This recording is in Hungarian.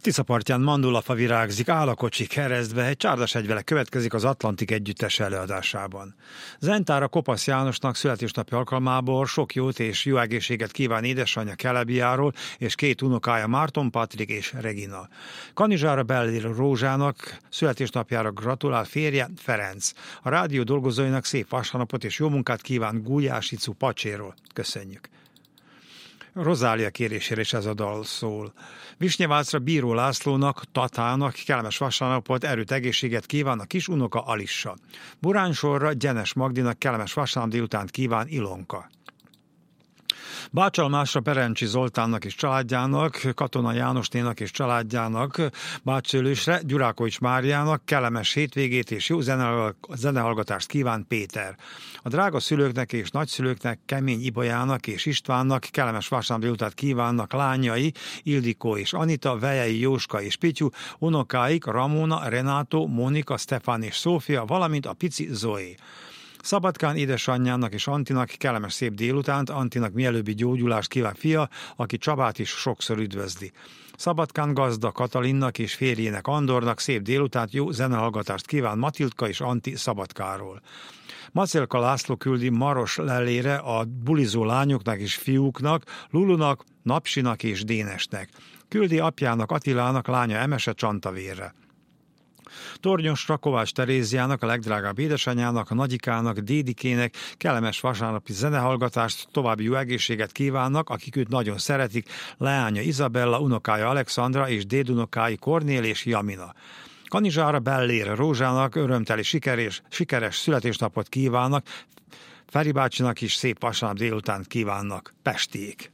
Tiszapartján mandulafa virágzik, áll a kocsi keresztbe, egy csárdas egyvele következik az Atlantik együttes előadásában. Zentára Kopasz Jánosnak születésnapi alkalmából sok jót és jó egészséget kíván édesanyja Kelebiáról és két unokája Márton Patrik és Regina. Kanizsára Bellér Rózsának születésnapjára gratulál férje Ferenc. A rádió dolgozóinak szép vasárnapot és jó munkát kíván Gulyás Icu Pacséról. Köszönjük! Rozália kérésére is ez a dal szól. Visnyevácra Bíró Lászlónak, Tatának kellemes vasárnapot, erőt, egészséget kíván a kis unoka Alissa. Buránsorra Gyenes Magdinak kellemes vasárnap délutánt kíván Ilonka. Bácsalmásra Perencsi Zoltánnak és családjának, Katona Jánosnénak és családjának, Báccsőlősre Gyurákovics Máriának kellemes hétvégét és jó zenehallgatást kíván Péter. A drága szülőknek és nagyszülőknek, Kemény Ibolyának és Istvánnak kellemes vasárnap délutát kívánnak lányai, Ildikó és Anita, Vejei Jóska és Pityu, unokáik Ramona, Renátó, Monika, Stefán és Szófia, valamint a pici Zoé. Szabadkán édesanyjának és Antinak kellemes szép délutánt, Antinak mielőbbi gyógyulást kíván fia, aki Csabát is sokszor üdvözli. Szabadkán gazda Katalinnak és férjének Andornak szép délutánt, jó zenehallgatást kíván Matildka és Anti Szabadkáról. Macélka László küldi Maros Lellére a bulizó lányoknak és fiúknak, Lulunak, Napsinak és Dénesnek. Küldi apjának Attilának, lánya Emese Csantavérre. Tornyosra Kovács Teréziának, a legdrágább édesanyjának, a nagyikának, Dédikének kellemes vasárnapi zenehallgatást, további jó egészséget kívánnak, akik őt nagyon szeretik, leánya Izabella, unokája Alexandra és dédunokái Kornél és Jamina. Kanizsára Bellér Rózsának örömteli sikeres születésnapot kívánnak, Feri bácsinak is szép vasárnap délután kívánnak Pestiék.